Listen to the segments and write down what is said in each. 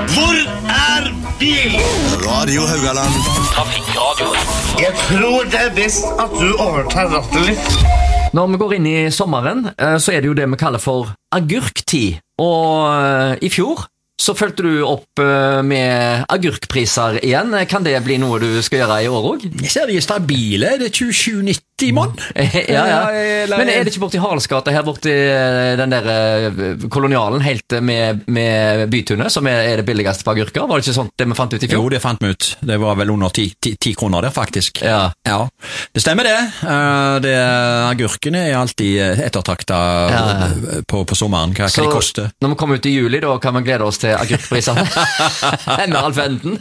Hvor bilen? Radio Haugaland. Trafikkradio. Jeg tror det best at du overtar rattet litt. Når vi går inn i sommeren, så det jo det vi kaller for agurktid. Og i fjor så følte du opp med agurkpriser igjen. Kan det bli noe du skal gjøre i år også? Jeg ser de stabile, det 27,90 i måned. Ja. Men det ikke borti Haraldsgata, her borti den der kolonialen, helt med bytunet, som det billigste på agurker? Var det ikke sånt det vi fant ut i fjor? Jo, det fant vi ut. Det var vel under 10 kroner der, faktisk. Ja. Det stemmer det. Agurkene alltid ettertraktet på sommeren. Hva de koster. Når vi kommer ut i juli, da kan vi glede oss til agurkprisene. Med Alf Enden.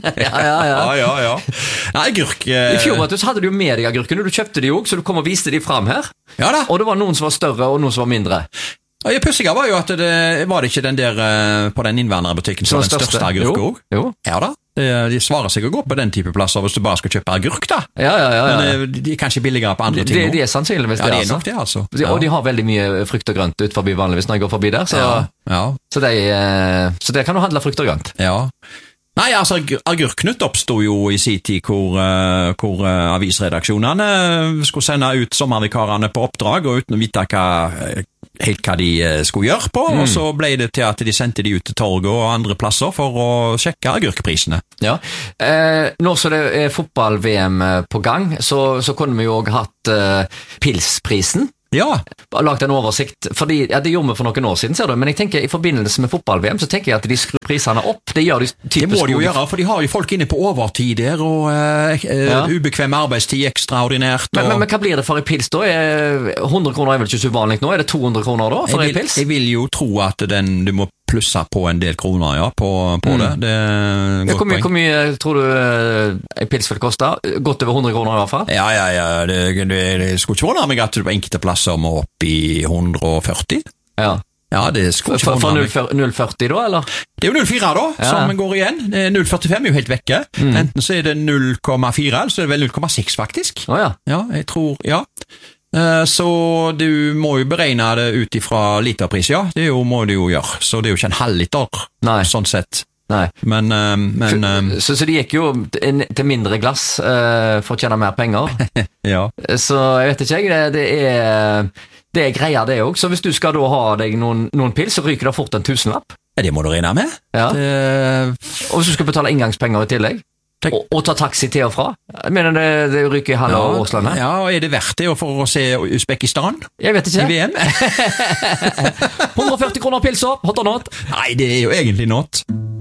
Ja. Agurk... I fjor så hadde du jo med deg agurkene, du kjøpte de jo, så du kom og viste de fram her. Ja da. Og det var noen som var større, og noen som var mindre. Ja, det pussige var jo at var det ikke den der på den innvandrerbutikken som var den største agurken? Jo. Ja da. De svarer seg å gå på den type plasser hvis du bare skal kjøpe agurk, da. Ja. Men de kanskje billigere på andre ting. De sannsynligvis det, ja, de nok det, altså. Og de har veldig mye frukt og grønt ut forbi vanligvis når jeg går forbi der, så det kan du handle frukt og grønt. Ja. Nei, altså, Agurknytt oppstod jo i sin tid hvor avisredaksjonene skulle sende ut sommervikarene på oppdrag, og uten å vite helt hva de skulle gjøre på, og så ble det til at de sendte de ut til torget og andre plasser for å sjekke agurkprisene. Ja. Nå så det fotball-VM på gang, så kunne vi jo også hatt pilsprisen. Ja. Lagt en oversikt, fordi det gjorde vi for noen år siden, ser du, men jeg tenker i forbindelse med fotball-VM, så tenker jeg at de skrur prisene opp. Det gjør de typisk. Det må de jo gjøre, for de har jo folk inne på overtid der, og ubekvem arbeidstid ekstraordinært. Men hva blir det for en pils da? 100 kroner vel ikke så uvanlig nå? Det 200 kroner da for en pils? Jeg vil jo tro at du må plusse på en del kroner, på det. Det hvor mye tror du en pils vil koste? Godt over 100 kroner i hvert fall? Ja. Det skulle ikke være meg at du på enkelte plasser må opp i 140. Ja, det skulle ikke være meg. For 0,40 da, eller? Det jo 0,4 da, som går igjen. 0,45 jo helt vekke. Enten så det 0,4, eller så det vel 0,6 faktisk. Ja, jeg tror, så du må jo beregne det ut ifra literpris, det må du jo gjøre. Så det jo ikke en halv liter, sånn sett. Nei. Men så de gikk jo til mindre glass for å tjene mer penger. Ja. Så jeg vet ikke, det greia det også. Så hvis du skal da ha deg noen pils, så ryker det fort en tusenlapp. Ja, det må du regne med. Ja. Og hvis du skal betale inngangspenger i tillegg, og ta taxi til og fra. Jeg mener det ryker i halve årslandet. Ja, og det verdt det for å se Uzbekistan? Jeg vet ikke. I VM? 140 kroner pilser, hot or not? Nei, det jo egentlig not.